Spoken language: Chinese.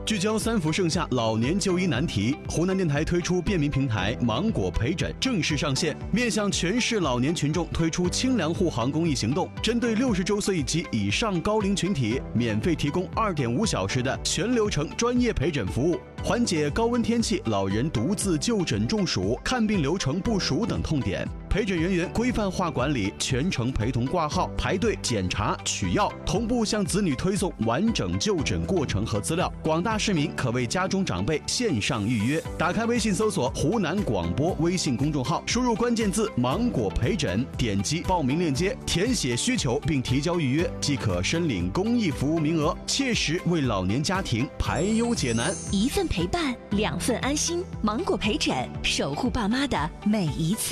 聚焦三伏盛夏老年就医难题，湖南电台推出便民平台芒果陪诊正式上线，面向全市老年群众推出清凉护航公益行动，针对60周岁及以上高龄群体，免费提供2.5小时的全流程专业陪诊服务，缓解高温天气老人独自就诊中暑、看病流程不熟等痛点。陪诊人员规范化管理，全程陪同挂号、排队检查、取药，同步向子女推送完整就诊过程和资料。广大市民可为家中长辈线上预约。打开微信搜索湖南广播微信公众号，输入关键字芒果陪诊，点击报名链接，填写需求并提交预约，即可申领公益服务名额，切实为老年家庭排忧解难。 1份陪伴，2份安心。芒果陪诊，守护爸妈的每一次。